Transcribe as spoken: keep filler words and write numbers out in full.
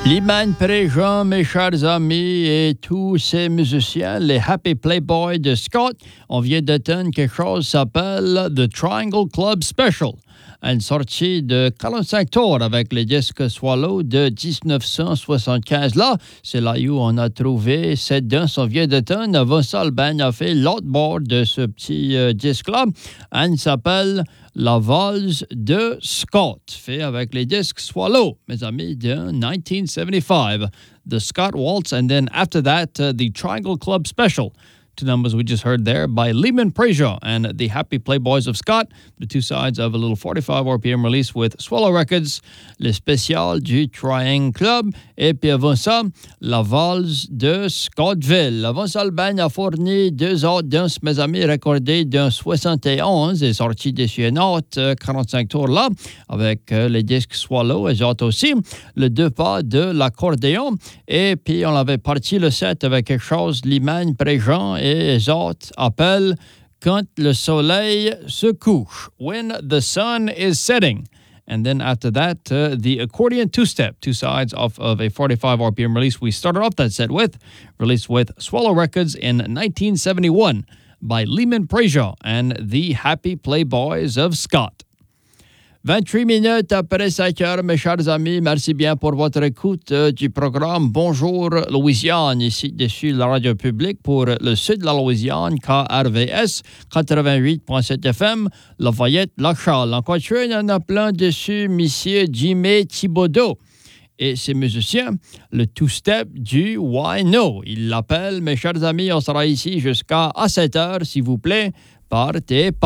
Liman Préjean, mes chers amis et tous ces musiciens, les Happy Playboys de Scott, on vient d'atteindre quelque chose qui s'appelle The Triangle Club Special. Une sortie de quarante-cinq tours avec les disques Swallow de dix-neuf cent soixante-quinze. Là, c'est là où on a trouvé cette danse. On vient d'atteindre. Avant ça, le band a fait l'autre bord de ce petit euh, disque-là. Elle s'appelle La Valse de Scott, fait avec les disques Swallow, mes amis, de nineteen seventy-five. The Scott Waltz, and then after that, uh, the Triangle Club Special. Two numbers we just heard there by Liman Préjean and the Happy Playboys of Scott, the two sides of a little forty-five R P M release with Swallow Records, le spécial du Triangle Club, et puis avant ça, la valse de Scottville. Avant ça, le band a fourni deux autres danses, mes amis, recordées d'un soixante et onze et sorties de chez Note, euh, quarante-cinq tours là, avec euh, les disques Swallow et autres aussi, le deux pas de l'accordéon, et puis on avait parti le set avec quelque chose, Liman Préjean et les autres appellent Quand le soleil se couche, When the sun is setting. And then after that, uh, the accordion two-step, two sides off of a forty-five R P M release we started off that set with, released with Swallow Records in nineteen seventy-one by Liman Préjean and the Happy Playboys of Scott. vingt-huit minutes après cinq heures, mes chers amis, merci bien pour votre écoute euh, du programme Bonjour Louisiane, ici dessus la radio publique pour le sud de la Louisiane, K R V S quatre-vingt-huit point sept F M, Lafayette, Lac-Charles. Encore une fois, il y en a plein dessus, monsieur Jimmy Thibodeau. Et ces musiciens, le two-step du Why No. Il l'appelle, mes chers amis, on sera ici jusqu'à sept heures, s'il vous plaît, partez pas.